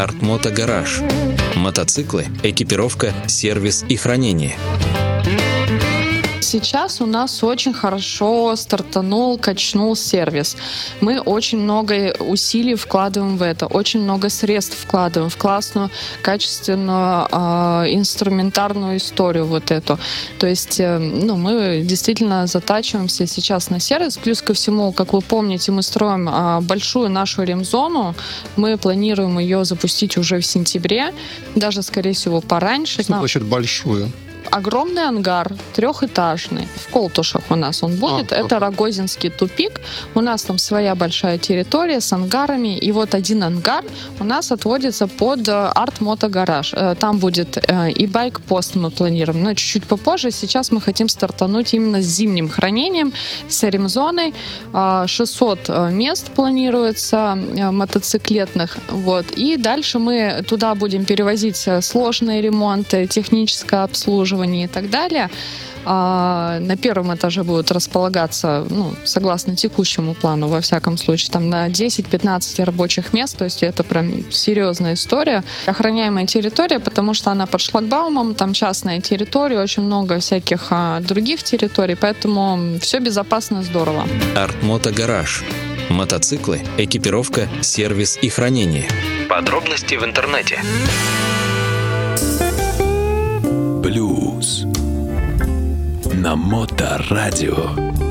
Артмото Гараж. Мотоциклы, экипировка, сервис и хранение. Сейчас у нас очень хорошо стартанул, качнул сервис. Мы очень много усилий вкладываем в это, очень много средств вкладываем в классную, качественную, инструментарную историю вот эту. То есть, мы действительно затачиваемся сейчас на сервис. Плюс ко всему, как вы помните, мы строим большую нашу ремзону. Мы планируем ее запустить уже в сентябре, даже, скорее всего, пораньше. Что значит большую? Огромный ангар, трехэтажный, в Колтушах у нас он будет. Это Рогозинский тупик. У нас там своя большая территория с ангарами. И вот один ангар у нас отводится под Артмото Гараж. Там будет и байк-пост мы планируем, но чуть-чуть попозже. Сейчас мы хотим стартануть именно с зимним хранением, с ремзоной. 600 мест планируется мотоциклетных. Вот. И дальше мы туда будем перевозить сложные ремонты, техническое обслуживание и так далее. На первом этаже будут располагаться, согласно текущему плану, во всяком случае, там на 10-15 рабочих мест, то есть это прям серьезная история. Охраняемая территория, потому что она под шлагбаумом, там частная территория, очень много всяких других территорий, поэтому все безопасно, здорово. Артмото Гараж. Мотоциклы, экипировка, сервис и хранение. Подробности в интернете. Блюз на Моторадио.